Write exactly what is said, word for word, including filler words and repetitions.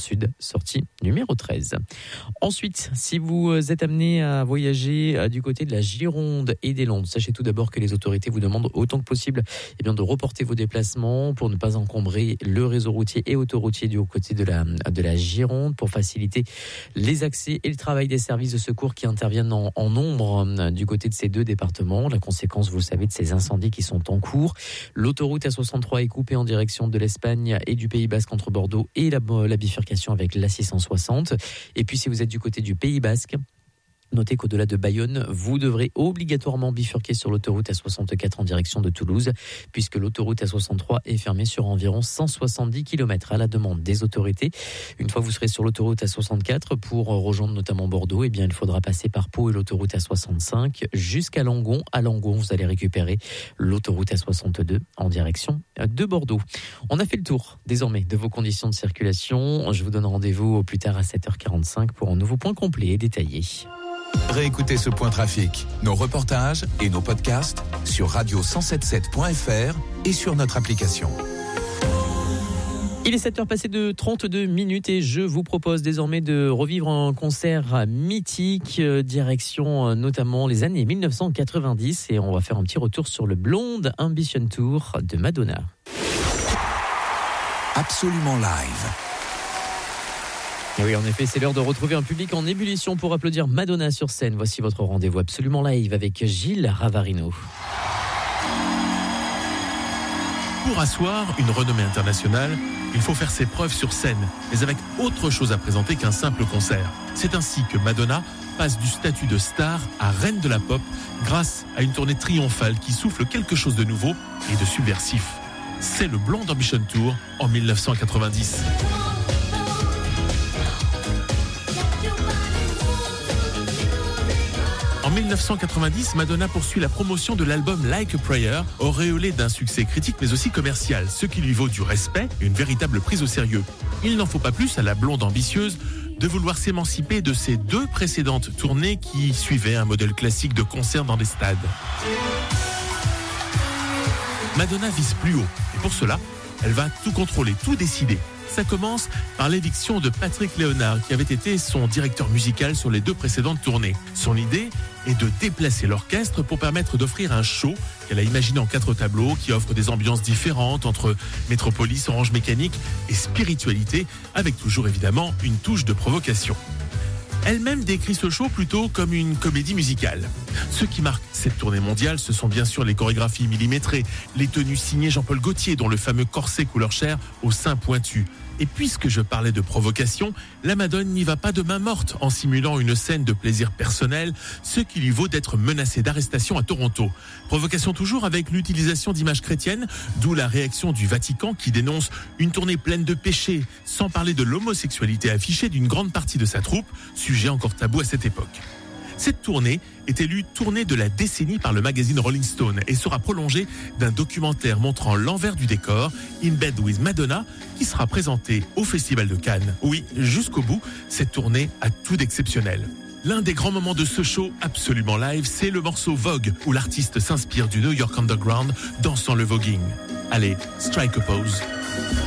Sud, sortie numéro treize. Ensuite, si vous êtes amené à voyager du côté de la Gironde et des Landes, sachez tout d'abord que les autorités vous demandent autant que possible eh bien, de reporter vos déplacements pour ne pas encombrer le réseau routier et autoroutier du côté de la, de la Gironde, pour faciliter les accès et le travail des services de secours qui interviennent en, en nombre du côté de ces deux départements. La conséquence, vous le savez, de ces incendies qui sont en cours. L'autoroute A soixante-trois est coupée en direction de l'Espagne et du Pays Basque entre Bordeaux et la, la bifurcation avec l'A six cent soixante. Et puis si vous êtes du côté du Pays Basque, notez qu'au-delà de Bayonne, vous devrez obligatoirement bifurquer sur l'autoroute A soixante-quatre en direction de Toulouse, puisque l'autoroute A soixante-trois est fermée sur environ cent soixante-dix kilomètres à la demande des autorités. Une fois que vous serez sur l'autoroute A soixante-quatre, pour rejoindre notamment Bordeaux, eh bien, il faudra passer par Pau et l'autoroute A soixante-cinq jusqu'à Langon. À Langon, vous allez récupérer l'autoroute A soixante-deux en direction de Bordeaux. On a fait le tour désormais de vos conditions de circulation. Je vous donne rendez-vous au plus tard à sept heures quarante-cinq pour un nouveau point complet et détaillé. Réécoutez ce point trafic, nos reportages et nos podcasts sur radio cent soixante-dix-sept point f r et sur notre application. Il est sept heures passées de trente-deux minutes et je vous propose désormais de revivre un concert mythique, euh, direction euh, notamment les années dix-neuf cent quatre-vingt-dix, et on va faire un petit retour sur le Blonde Ambition Tour de Madonna. Absolument live. Et oui, en effet, c'est l'heure de retrouver un public en ébullition pour applaudir Madonna sur scène. Voici votre rendez-vous absolument live avec Gilles Ravarino. Pour asseoir une renommée internationale, il faut faire ses preuves sur scène, mais avec autre chose à présenter qu'un simple concert. C'est ainsi que Madonna passe du statut de star à reine de la pop grâce à une tournée triomphale qui souffle quelque chose de nouveau et de subversif. C'est le Blonde Ambition Tour en dix-neuf cent quatre-vingt-dix. En dix-neuf cent quatre-vingt-dix, Madonna poursuit la promotion de l'album Like a Prayer, auréolé d'un succès critique mais aussi commercial, ce qui lui vaut du respect et une véritable prise au sérieux. Il n'en faut pas plus à la blonde ambitieuse de vouloir s'émanciper de ses deux précédentes tournées qui suivaient un modèle classique de concert dans des stades. Madonna vise plus haut et pour cela, elle va tout contrôler, tout décider. Ça commence par l'éviction de Patrick Léonard, qui avait été son directeur musical sur les deux précédentes tournées. Son idée est de déplacer l'orchestre pour permettre d'offrir un show qu'elle a imaginé en quatre tableaux, qui offre des ambiances différentes entre Métropolis, Orange Mécanique et spiritualité, avec toujours évidemment une touche de provocation. Elle-même décrit ce show plutôt comme une comédie musicale. Ce qui marque cette tournée mondiale, ce sont bien sûr les chorégraphies millimétrées, les tenues signées Jean-Paul Gaultier, dont le fameux corset couleur chair au sein pointu. Et puisque je parlais de provocation, la Madone n'y va pas de main morte en simulant une scène de plaisir personnel, ce qui lui vaut d'être menacée d'arrestation à Toronto. Provocation toujours avec l'utilisation d'images chrétiennes, d'où la réaction du Vatican qui dénonce une tournée pleine de péchés, sans parler de l'homosexualité affichée d'une grande partie de sa troupe, sujet encore tabou à cette époque. Cette tournée est élue tournée de la décennie par le magazine Rolling Stone et sera prolongée d'un documentaire montrant l'envers du décor, In Bed with Madonna, qui sera présenté au Festival de Cannes. Oui, jusqu'au bout, cette tournée a tout d'exceptionnel. L'un des grands moments de ce show absolument live, c'est le morceau Vogue, où l'artiste s'inspire du New York Underground dansant le voguing. Allez, strike a pose.